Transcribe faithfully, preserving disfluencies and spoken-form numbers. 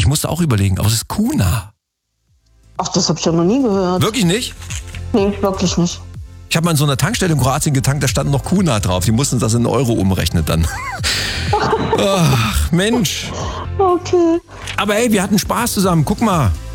Ich musste auch überlegen, aber es ist Kuna. Ach, das habe ich ja noch nie gehört. Wirklich nicht? Nee, wirklich nicht. Ich habe mal in so einer Tankstelle in Kroatien getankt, da stand noch Kuna drauf. Die mussten das in Euro umrechnen dann. Ach, Mensch. Okay. Aber ey, wir hatten Spaß zusammen. Guck mal.